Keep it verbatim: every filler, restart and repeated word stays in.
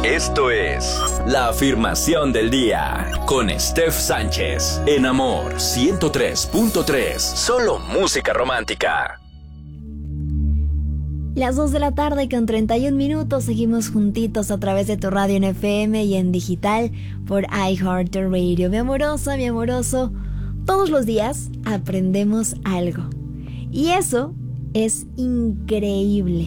Esto es La Afirmación del Día con Steph Sánchez en Amor ciento tres punto tres. Solo música romántica. Las dos de la tarde con treinta y un minutos, seguimos juntitos a través de tu radio en F M y en digital por iHeartRadio. Mi amorosa, mi amoroso, todos los días aprendemos algo y eso es increíble.